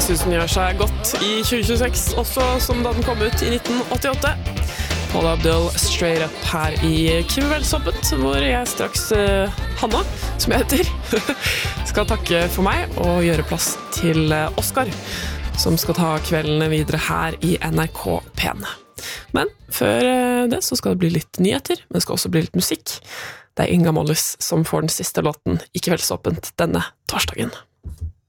Jeg synes den gjør seg godt i 2026, også som da den kom ut i 1988. Paula Abdul Straight Up her i Kveldsåpent, hvor jeg straks, Hanna, som jeg heter, skal takke for meg og gjøre plass til Oskar, som skal ta kveldene videre her i NRK P1. Men før det så skal det bli litt nyheter, men det skal også bli litt musikk. Det Inga Mollis som får den siste låten i Kveldsåpent denne torsdagen.